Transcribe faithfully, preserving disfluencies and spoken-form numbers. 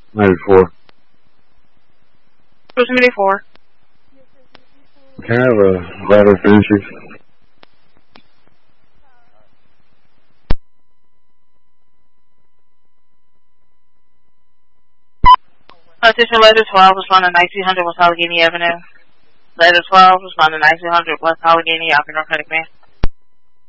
ninety-four. Cruise ninety-four. Can I have a ladder for entry? Attention, Letter twelve, responding nineteen hundred West Allegheny Avenue. Letter twelve, responding nineteen hundred West Allegheny Avenue, North Carolina.